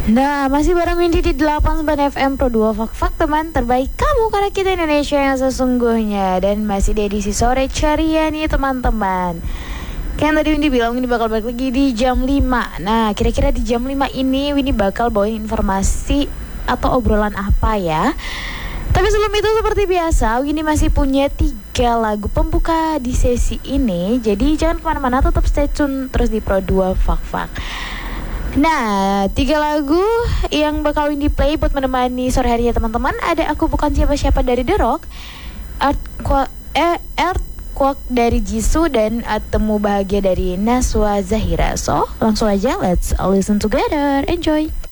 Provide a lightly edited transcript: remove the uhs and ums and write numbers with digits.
Nah, masih bareng Windy di 89 FM Pro 2 Fak teman terbaik kamu karena kita Indonesia yang sesungguhnya. Dan masih di edisi sore ceria nih teman-teman. Kayak tadi Windy bilang Windy bakal balik lagi di jam 5. Nah, kira-kira di jam 5 ini Windy bakal bawain informasi atau obrolan apa ya. Tapi sebelum itu seperti biasa Windy masih punya 3 lagu pembuka di sesi ini. Jadi jangan kemana-mana, tetap stay tune terus di Pro 2 Fak. Nah, 3 lagu yang bakal Windy play buat menemani sore harinya teman-teman. Ada Aku Bukan Siapa-Siapa dari The Rock, Earthquake dari Jisoo, dan Temu Bahagia dari Naswa Zahira. So, langsung aja let's listen together. Enjoy.